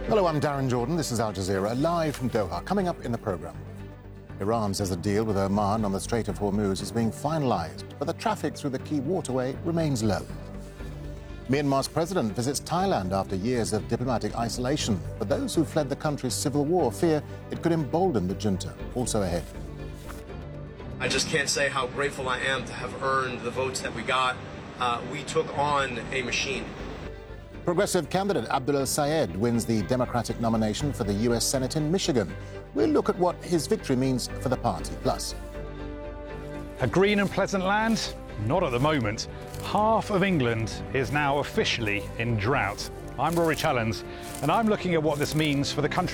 Hello, I'm Darren Jordan. This is Al Jazeera, live from Doha. Coming up in the programme, Iran says a deal with Oman on the Strait of Hormuz is being finalised, but the traffic through the key waterway remains low. Myanmar's president visits Thailand after years of diplomatic isolation, but those who fled the country's civil war fear it could embolden the junta. Also ahead. I just can't say how grateful I am to have earned the votes that we got. We took on a machine. Progressive candidate Abdullah Sayed wins the Democratic nomination for the US Senate in Michigan. We'll look at what his victory means for the party. Plus, a green and pleasant land? Not at the moment. Half of England is now officially in drought. I'm Rory Challens, and I'm looking at what this means for the country.